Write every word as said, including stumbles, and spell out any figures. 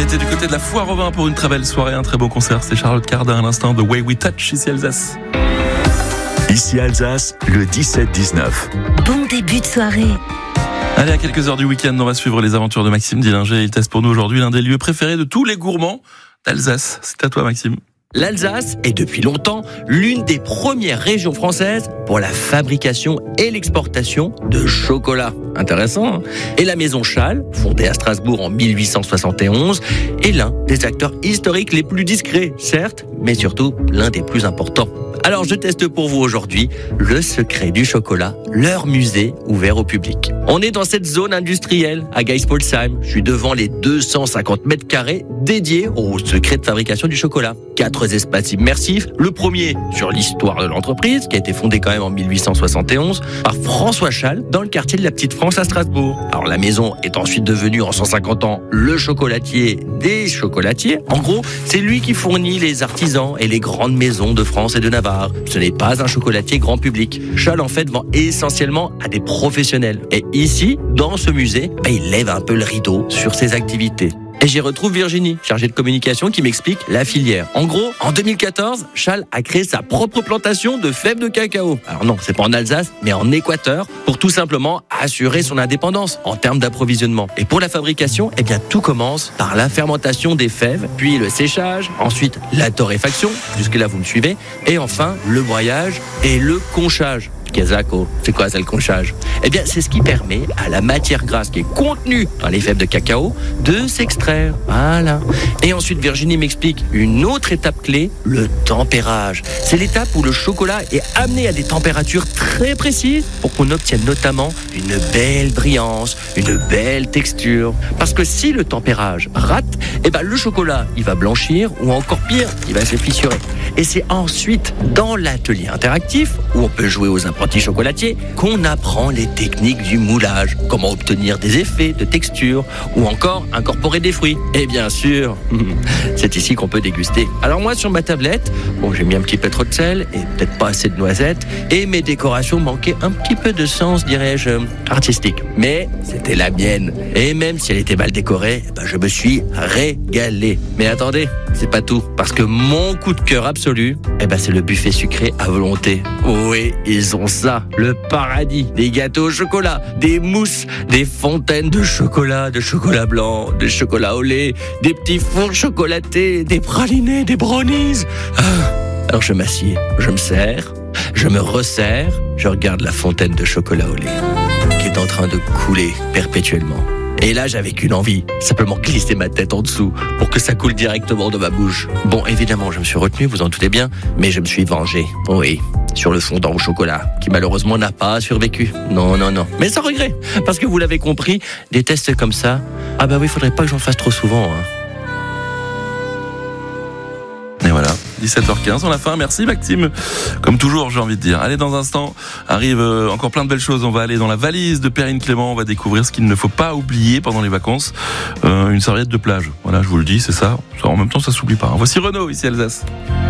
était du côté de la Foire au Vin pour une très belle soirée, un très beau concert. C'est Charlotte Cardin à l'instant de Way We Touch, ici Alsace. Ici Alsace, le dix-sept dix-neuf. Bon début de soirée. Allez, à quelques heures du week-end, on va suivre les aventures de Maxime Dillinger. Il teste pour nous aujourd'hui l'un des lieux préférés de tous les gourmands d'Alsace. C'est à toi, Maxime. L'Alsace est depuis longtemps l'une des premières régions françaises pour la fabrication et l'exportation de chocolat. Intéressant, hein ? Et la maison Schall, fondée à Strasbourg en mille huit cent soixante et onze, est l'un des acteurs historiques les plus discrets, certes, mais surtout l'un des plus importants. Alors je teste pour vous aujourd'hui le secret du chocolat, leur musée ouvert au public. On est dans cette zone industrielle à Geispolsheim. Je suis devant les deux cent cinquante mètres carrés dédiés au secret de fabrication du chocolat. Quatre espaces immersifs. Le premier sur l'histoire de l'entreprise, qui a été fondée quand même en mille huit cent soixante et onze par François Schall dans le quartier de la Petite France à Strasbourg. Alors la maison est ensuite devenue en cent cinquante ans le chocolatier des chocolatiers. En gros, c'est lui qui fournit les artisans et les grandes maisons de France et de Navarre. Ce n'est pas un chocolatier grand public. Schall en fait vend essentiellement à des professionnels. Et ici, dans ce musée, bah, il lève un peu le rideau sur ses activités. Et j'y retrouve Virginie, chargée de communication, qui m'explique la filière. En gros, en deux mille quatorze, Schall a créé sa propre plantation de fèves de cacao. Alors non, c'est pas en Alsace, mais en Équateur, pour tout simplement assurer son indépendance en termes d'approvisionnement. Et pour la fabrication, eh bien tout commence par la fermentation des fèves, puis le séchage, ensuite la torréfaction, jusque-là vous me suivez, et enfin le broyage et le conchage. Kazako, c'est quoi ça le conchage ? Eh bien, c'est ce qui permet à la matière grasse qui est contenue dans les fèves de cacao de s'extraire. Voilà. Et ensuite, Virginie m'explique une autre étape clé, le tempérage. C'est l'étape où le chocolat est amené à des températures très précises pour qu'on obtienne notamment une belle brillance, une belle texture. Parce que si le tempérage rate, eh ben le chocolat, il va blanchir ou encore pire, il va se fissurer. Et c'est ensuite dans l'atelier interactif où on peut jouer aux apprentis chocolatiers qu'on apprend les techniques du moulage, comment obtenir des effets de texture ou encore incorporer des fruits. Et bien sûr, c'est ici qu'on peut déguster. Alors moi sur ma tablette, bon j'ai mis un petit peu trop de sel et peut-être pas assez de noisettes et mes décorations manquaient un petit peu de sens, dirais-je, artistique. Mais c'était la mienne. Et même si elle était mal décorée, ben je me suis régalé. Mais attendez, c'est pas tout. Parce que mon coup de cœur absolu, eh ben c'est le buffet sucré à volonté. Oui, ils ont ça, le paradis, des gâteaux au chocolat, des mousses, des fontaines de chocolat, de chocolat blanc, de chocolat au lait, des petits fours chocolatés, des pralinés, des brownies. Ah, alors je m'assieds, je me sers, je me resserre, je regarde la fontaine de chocolat au lait qui est en train de couler perpétuellement. Et là, j'avais qu'une envie, simplement glisser ma tête en dessous pour que ça coule directement dans ma bouche. Bon, évidemment, je me suis retenu, vous en doutez bien, mais je me suis vengé, oui, sur le fondant au chocolat, qui malheureusement n'a pas survécu. Non, non, non, mais sans regret, parce que vous l'avez compris, des tests comme ça, ah bah oui, faudrait pas que j'en fasse trop souvent, hein. Et voilà, dix-sept heures quinze, on a faim. Merci Maxime. Comme toujours, j'ai envie de dire. Allez, dans un instant, arrive euh, encore plein de belles choses. On va aller dans la valise de Perrine Clément. On va découvrir ce qu'il ne faut pas oublier pendant les vacances. Euh, une serviette de plage. Voilà, je vous le dis, c'est ça. En même temps, ça s'oublie pas. Voici Renaud, ici Alsace.